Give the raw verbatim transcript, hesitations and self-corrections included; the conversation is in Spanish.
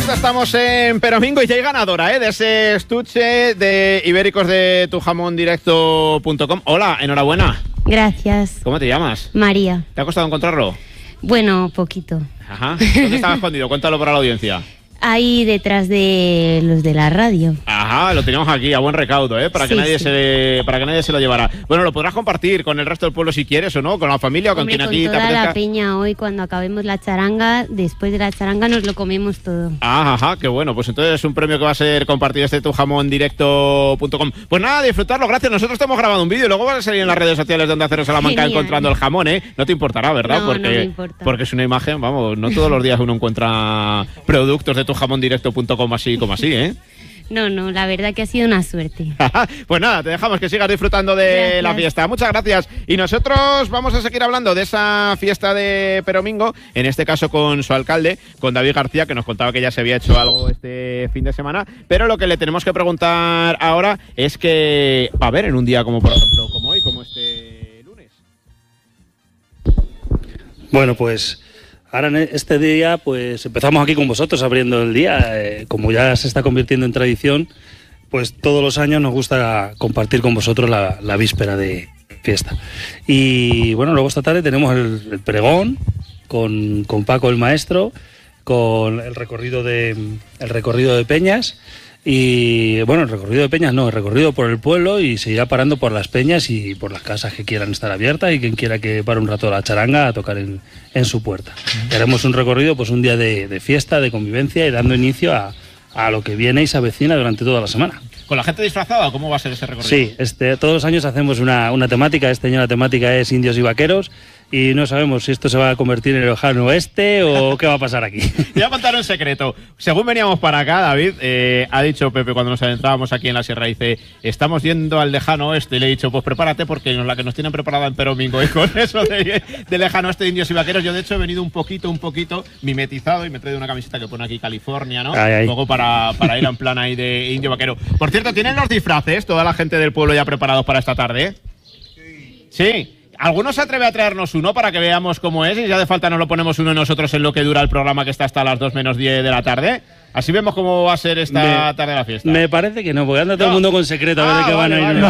fiesta, estamos en Peromingo y ya hay ganadora, ¿eh? De ese estuche de ibéricos de tu jamón directo punto com. Hola, enhorabuena. Gracias. ¿Cómo te llamas? María. ¿Te ha costado encontrarlo? Bueno, poquito. Ajá. ¿Dónde estaba escondido? Cuéntalo para la audiencia. Ahí detrás de los de la radio. Ajá, lo teníamos aquí a buen recaudo, ¿eh? Para que Sí, nadie sí. se para que nadie se lo llevara. Bueno, lo podrás compartir con el resto del pueblo si quieres o no, con la familia o con Hombre, quien con aquí te toda apetezca. la peña hoy, cuando acabemos la charanga, después de la charanga nos lo comemos todo. Ajá, ajá, qué bueno. Pues entonces es un premio que va a ser compartido este tu jamón directo punto com. Pues nada, disfrutarlo, gracias. Nosotros te hemos grabado un vídeo y luego vas a salir en las redes sociales de Onda Cero Salamanca Genial. encontrando el jamón, ¿eh? No te importará, ¿verdad? No, porque, no me importa. porque es una imagen, vamos, no todos los días uno encuentra productos de tu jamón directo punto com así como así, ¿eh? No, no, la verdad que ha sido una suerte. Pues nada, te dejamos que sigas disfrutando de Gracias. la fiesta. Muchas gracias. Y nosotros vamos a seguir hablando de esa fiesta de Peromingo, en este caso con su alcalde, con David García, que nos contaba que ya se había hecho algo este fin de semana. Pero lo que le tenemos que preguntar ahora es que va a haber en un día como, por ejemplo, como hoy, como este lunes. Bueno, pues ahora en este día pues empezamos aquí con vosotros abriendo el día. Eh, como ya se está convirtiendo en tradición, pues todos los años nos gusta compartir con vosotros la, la víspera de fiesta. Y bueno, luego esta tarde tenemos el, el pregón con, con Paco el maestro, con el recorrido de, el recorrido de peñas. Y bueno, el recorrido de peñas no, el recorrido por el pueblo, y se irá parando por las peñas y por las casas que quieran estar abiertas y quien quiera que pare un rato la charanga a tocar en, en su puerta. Y haremos un recorrido, pues un día de, de fiesta, de convivencia y dando inicio a, a lo que viene y se avecina durante toda la semana. ¿Con la gente disfrazada? ¿Cómo va a ser ese recorrido? Sí, este, todos los años hacemos una, una temática. Este año la temática es indios y vaqueros y no sabemos si esto se va a convertir en el lejano oeste o qué va a pasar aquí. Te voy a contar un secreto. Según veníamos para acá, David, eh, ha dicho Pepe cuando nos adentrábamos aquí en la sierra, dice, estamos yendo al lejano oeste. Y le he dicho, pues prepárate porque la que nos tienen preparada en Peromingo y con eso de, de lejano oeste de indios y vaqueros. Yo de hecho he venido un poquito, un poquito mimetizado y me he traído una camiseta que pone aquí California, ¿no? Ay, ay. Luego para, para ir en plan ahí de indio vaquero. Por cierto, ¿tienen los disfraces toda la gente del pueblo ya preparados para esta tarde? Sí. ¿Sí? ¿Alguno se atreve a traernos uno para que veamos cómo es? Y ya de falta nos lo ponemos uno nosotros en lo que dura el programa, que está hasta las dos menos diez de la tarde. Así vemos cómo va a ser esta Me- tarde la fiesta. Me parece que no, porque anda todo No. el mundo con secreto a ver Ah, de qué van vale, a ir. vale,